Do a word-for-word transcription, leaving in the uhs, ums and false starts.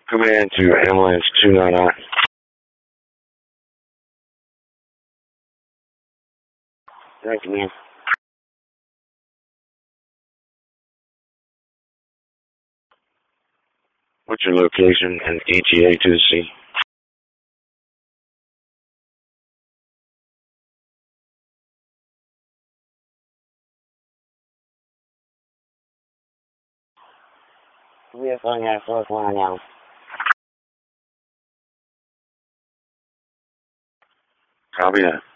Command to ambulance two nine nine. Thank you, man. What's your location and E T A to the scene? We have only got fourth one now. Copy that.